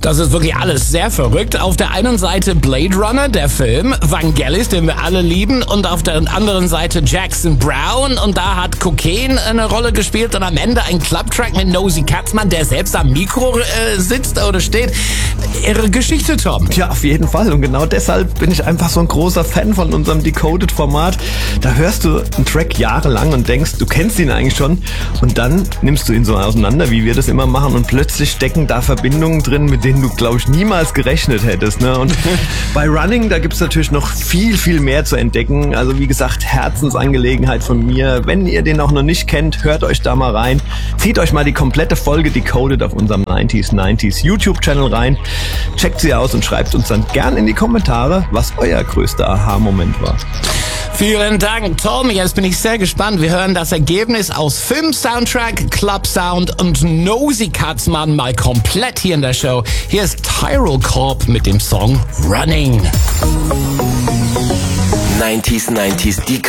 Das ist wirklich alles sehr verrückt. Auf der einen Seite Blade Runner, der Film, Vangelis, den wir alle lieben, und auf der anderen Seite Jackson Browne, und da hat Kokain eine Rolle gespielt und am Ende ein Clubtrack mit Nosy Katzmann, der selbst am Mikro sitzt oder steht. Irre Geschichte, Tom. Ja, auf jeden Fall, und genau deshalb bin ich einfach so ein großer Fan von unserem Decoded-Format. Da hörst du einen Track jahrelang und denkst, du kennst ihn eigentlich schon, und dann nimmst du ihn so auseinander, wie wir das immer machen, und plötzlich stecken da Verbindungen drin, mit denen du, glaube ich, niemals gerechnet hättest, ne? Und bei Running, da gibt's natürlich noch viel, viel mehr zu entdecken. Also wie gesagt, Herzensangelegenheit von mir. Wenn ihr den auch noch nicht kennt, hört euch da mal rein. Zieht euch mal die komplette Folge Decoded auf unserem 90s YouTube-Channel rein. Checkt sie aus und schreibt uns dann gern in die Kommentare, was euer größter Aha-Moment war. Vielen Dank, Tom. Jetzt bin ich sehr gespannt. Wir hören das Ergebnis aus Film-Soundtrack, Club-Sound und Nosy Katzmann mal komplett hier in der Show. Hier ist Tyrol Corp mit dem Song Running. 90s,